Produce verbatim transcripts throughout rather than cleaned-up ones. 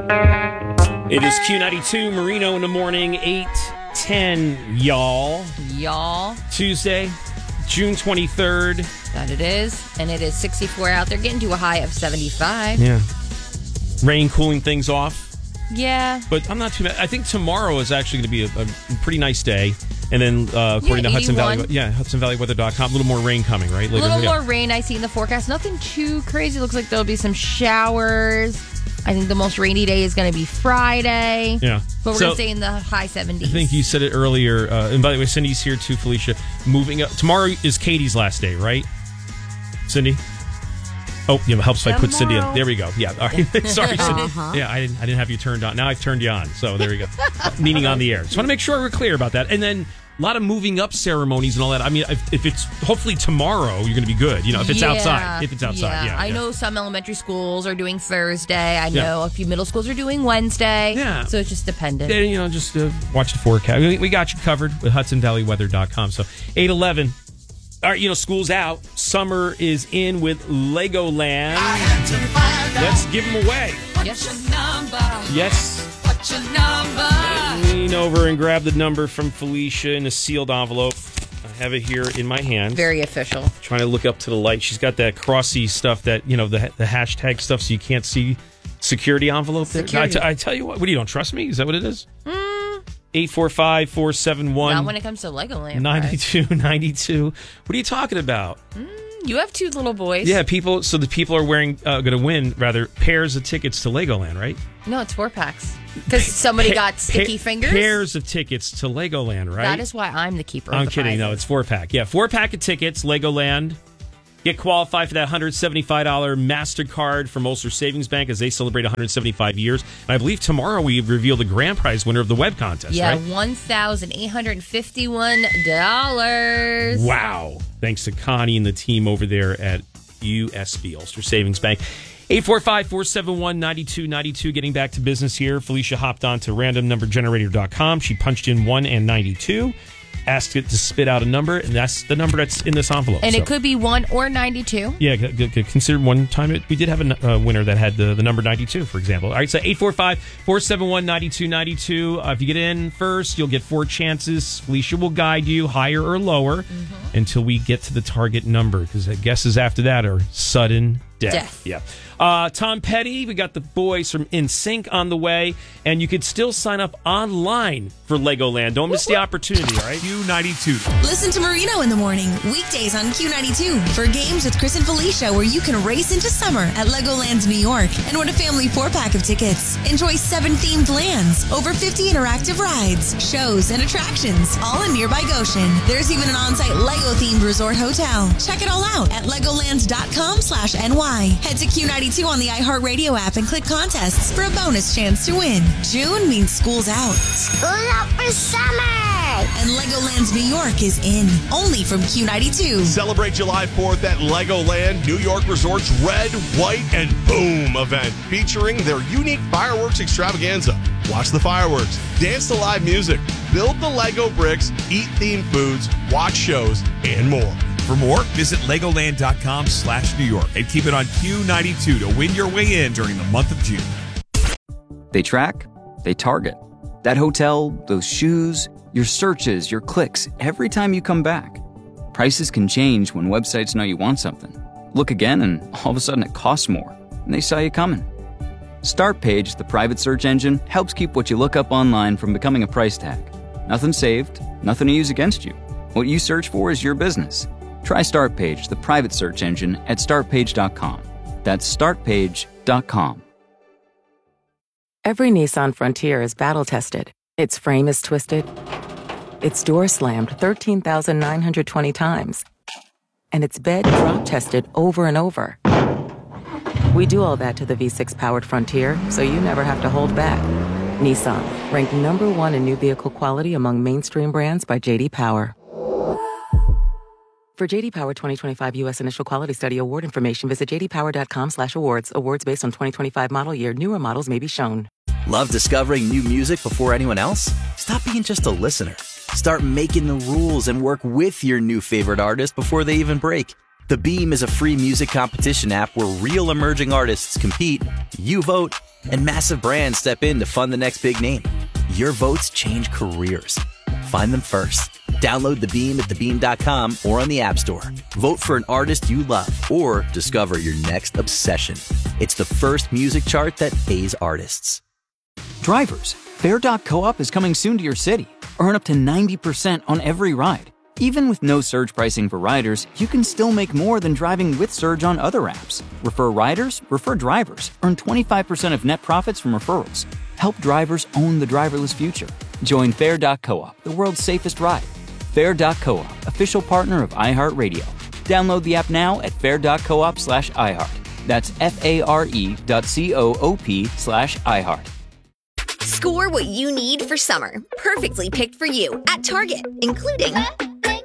It is Q ninety-two, Marino in the morning, eight ten, y'all. Y'all. Tuesday, June twenty-third. That it is. And it is sixty-four out there, getting to a high of seventy-five. Yeah. Rain cooling things off. Yeah. But I'm not too bad. I think tomorrow is actually going to be a, a pretty nice day. And then, uh, according yeah, to Hudson eighty-one. Valley, yeah, Hudson Valley Weather dot com, a little more rain coming, right? Later, a little yeah. more rain I see in the forecast. Nothing too crazy. Looks like there'll be some showers. I think the most rainy day is going to be Friday. Yeah. But we're So, going to stay in the high seventies. I think you said it earlier. Uh, and by the way, Cindy's here too, Felicia. Moving up. Tomorrow is Katie's last day, right? Cindy? Oh, yeah, it helps if I put Cindy in. There we go. Yeah. All right. Sorry, Cindy. Uh-huh. Yeah, I didn't I didn't have you turned on. Now I've turned you on. So there we go. Meaning on the air. Just want to make sure we're clear about that. And then a lot of moving up ceremonies and all that. I mean, if, if it's hopefully tomorrow, you're going to be good. You know, if it's Yeah. outside. If it's outside, yeah. I yeah. know some elementary schools are doing Thursday. I Yeah. know a few middle schools are doing Wednesday. Yeah. So it's just dependent. Yeah, you know, just uh, watch the forecast. We, we got you covered with Hudson Valley Weather dot com. So eight eleven. All right, you know, school's out. Summer is in with Legoland. Let's give them away. Yes. Yes. What's your number? Lean over and grab the number from Felicia in a sealed envelope. I have it here in my hand. Very official. Trying to look up to the light. She's got that crossy stuff, that, you know, the the hashtag stuff, so you can't see security envelope there. Security. I, t- I tell you what, what do you don't trust me? Is that what it is? eight four five, four seven one Not when it comes to Legoland. ninety-two ninety-two. What are you talking about? You have two little boys. Yeah, people. So the people are wearing, uh, going to win, rather, pairs of tickets to Legoland, right? No, it's four packs. Because somebody Pa- got sticky pa- fingers. Pairs of tickets to Legoland, right? That is why I'm the keeper of I'm the kidding. No, prizes. it's four pack. Yeah, four pack of tickets, Legoland. Get qualified for that one hundred seventy-five dollars MasterCard from Ulster Savings Bank as they celebrate one hundred seventy-five years. And I believe tomorrow we reveal the grand prize winner of the web contest, Yeah, right? one thousand eight hundred fifty-one dollars. Wow. Thanks to Connie and the team over there at U S B, Ulster Savings Bank. eight four five, four seven one, nine two nine two. Getting back to business here. Felicia hopped on to random number generator dot com. She punched in one and ninety-two. Asked it to spit out a number, and that's the number that's in this envelope. And so. it could be one or ninety-two. Yeah, g- g- consider one time it, we did have a uh, winner that had the, the number ninety-two, for example. All right, so eight four five, four seven one, nine two nine two. Uh, if you get in first, you'll get four chances. Felicia will guide you higher or lower Mm-hmm. until we get to the target number, because the guesses after that are sudden death. Death. Yeah. Uh, Tom Petty, we got the boys from N Sync on the way, and you could still sign up online for Legoland. Don't miss the opportunity, all right? Q ninety-two. Listen to Marino in the morning, weekdays on Q ninety-two for games with Chris and Felicia, where you can race into summer at Legoland New York and win a family four-pack of tickets. Enjoy seven themed lands, over fifty interactive rides, shows, and attractions, all in nearby Goshen. There's even an on-site Lego-themed resort hotel. Check it all out at legoland.com slash NY. Head to Q ninety-two on the iHeartRadio app and click contests for a bonus chance to win. June means school's out. School out for summer. And Legoland New York is in. Only from Q ninety-two. Celebrate July fourth at Legoland, New York Resort's Red, White, and Boom event featuring their unique fireworks extravaganza. Watch the fireworks, dance to live music, build the Lego bricks, eat themed foods, watch shows, and more. For more, visit legoland.com slash New York and keep it on Q ninety-two to win your way in during the month of June. They track, they target. That hotel, those shoes, your searches, your clicks, every time you come back. Prices can change when websites know you want something. Look again and all of a sudden it costs more, and they saw you coming. Startpage, the private search engine, helps keep what you look up online from becoming a price tag. Nothing saved, nothing to use against you. What you search for is your business. Try Startpage, the private search engine, at start page dot com. That's start page dot com. Every Nissan Frontier is battle-tested. Its frame is twisted. Its door slammed thirteen thousand nine hundred twenty times. And its bed drop-tested over and over. We do all that to the V six-powered Frontier, so you never have to hold back. Nissan, ranked number one in new vehicle quality among mainstream brands by J D Power. For J D Power twenty twenty-five U S Initial Quality Study Award information, visit j d power dot com slash awards. Awards based on twenty twenty-five model year. Newer models may be shown. Love discovering new music before anyone else? Stop being just a listener. Start making the rules and work with your new favorite artist before they even break. The Beam is a free music competition app where real emerging artists compete, you vote, and massive brands step in to fund the next big name. Your votes change careers. Find them first. Download The Beam at the beam dot com or on the App Store. Vote for an artist you love or discover your next obsession. It's the first music chart that pays artists. Drivers, Fare dot coop is coming soon to your city. Earn up to ninety percent on every ride. Even with no surge pricing for riders, you can still make more than driving with Surge on other apps. Refer riders, refer drivers. Earn twenty-five percent of net profits from referrals. Help drivers own the driverless future. Join Fare dot coop, the world's safest ride. Fare dot coop, official partner of iHeartRadio. Download the app now at fare dot coop slash iHeart. That's F-A-R-E dot C-O-O-P slash iHeart. Score what you need for summer. Perfectly picked for you at Target, including Up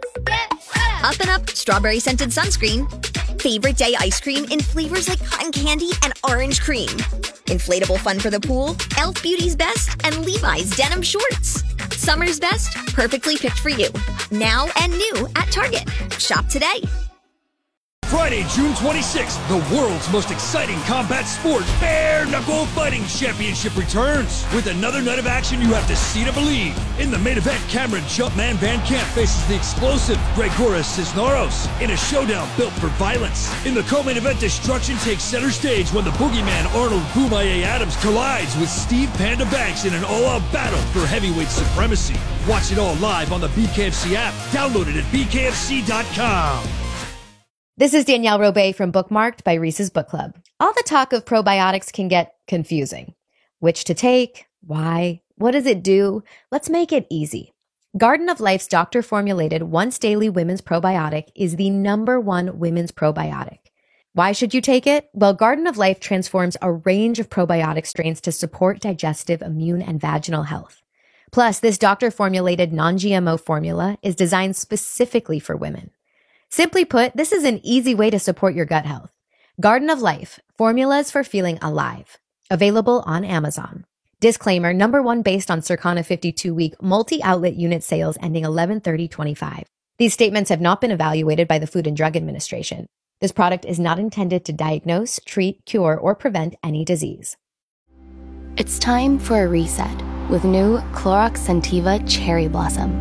and Up Strawberry Scented Sunscreen, Favorite Day Ice Cream in flavors like cotton candy and orange cream, Inflatable Fun for the Pool, e l f Beauty's Best, and Levi's Denim Shorts. Summer's best, perfectly picked for you. Now and new at Target. Shop today. Friday, June twenty-sixth, the world's most exciting combat sport, Bare Knuckle Fighting Championship returns. With another night of action you have to see to believe. In the main event, Cameron Jumpman Van Camp faces the explosive Gregoras Cisneros in a showdown built for violence. In the co-main event, destruction takes center stage when the boogeyman Arnold Boomaye Adams collides with Steve Panda Banks in an all-out battle for heavyweight supremacy. Watch it all live on the B K F C app. Download it at b k f c dot com. This is Danielle Robay from Bookmarked by Reese's Book Club. All the talk of probiotics can get confusing. Which to take? Why? What does it do? Let's make it easy. Garden of Life's doctor-formulated once-daily women's probiotic is the number one women's probiotic. Why should you take it? Well, Garden of Life transforms a range of probiotic strains to support digestive, immune, and vaginal health. Plus, this doctor-formulated non-G M O formula is designed specifically for women. Simply put, this is an easy way to support your gut health. Garden of Life, formulas for feeling alive. Available on Amazon. Disclaimer, number one based on Circana fifty-two week multi-outlet unit sales ending eleven thirty twenty-five. These statements have not been evaluated by the Food and Drug Administration. This product is not intended to diagnose, treat, cure, or prevent any disease. It's time for a reset with new Clorox Scentiva Cherry Blossom.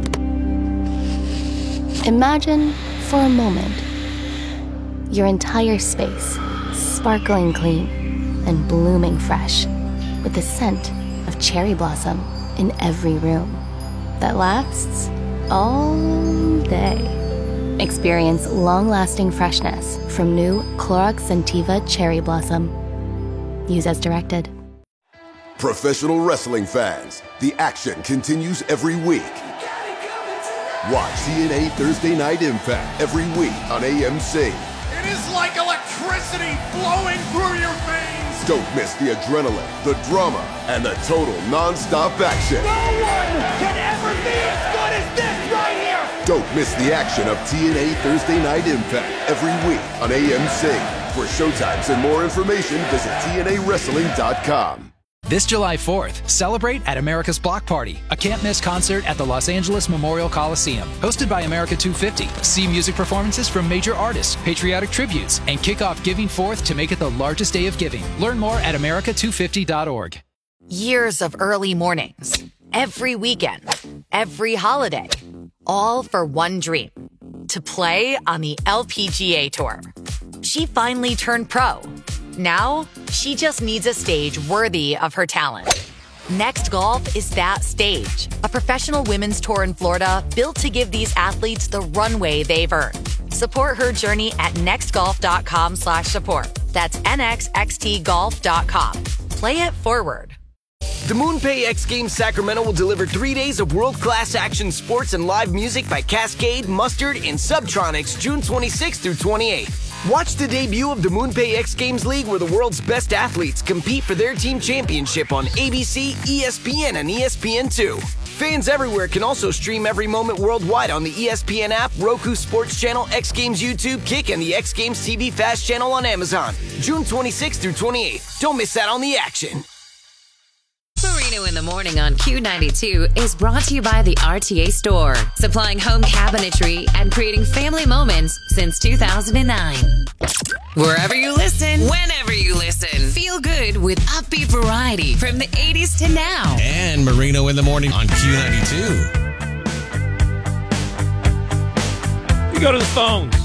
Imagine, for a moment, your entire space sparkling clean and blooming fresh with the scent of cherry blossom in every room that lasts all day. Experience long-lasting freshness from new Clorox Scentiva Cherry Blossom. Use as directed. Professional wrestling fans, the action continues every week. Watch T N A Thursday Night Impact every week on A M C. It is like electricity flowing through your veins. Don't miss the adrenaline, the drama, and the total non-stop action. No one can ever be as good as this right here. Don't miss the action of T N A Thursday Night Impact every week on A M C. For showtimes and more information, visit T N A wrestling dot com. This July fourth, celebrate at America's Block Party, a can't-miss concert at the Los Angeles Memorial Coliseum. Hosted by America two fifty. See music performances from major artists, patriotic tributes, and kick off Giving Fourth to make it the largest day of giving. Learn more at america two fifty dot org. Years of early mornings, every weekend, every holiday, all for one dream, to play on the L P G A Tour. She finally turned pro. Now, she just needs a stage worthy of her talent. Next Golf is that stage. A professional women's tour in Florida built to give these athletes the runway they've earned. Support her journey at nextgolf.com slash support. That's nxxtgolf dot com. Play it forward. The MoonPay X Games Sacramento will deliver three days of world-class action sports and live music by Cascade, Mustard, and Subtronics June twenty-sixth through twenty-eighth. Watch the debut of the MoonPay X Games League where the world's best athletes compete for their team championship on A B C, E S P N, and E S P N two. Fans everywhere can also stream every moment worldwide on the E S P N app, Roku Sports Channel, X Games YouTube, Kick, and the X Games T V Fast channel on Amazon. June twenty-sixth through twenty-eighth. Don't miss out on the action. Purina Marino in the Morning on Q ninety-two is brought to you by the R T A Store, supplying home cabinetry and creating family moments since two thousand nine. Wherever you listen, whenever you listen, feel good with upbeat variety from the eighties to now. And Marino in the Morning on Q ninety-two. We go to the phones.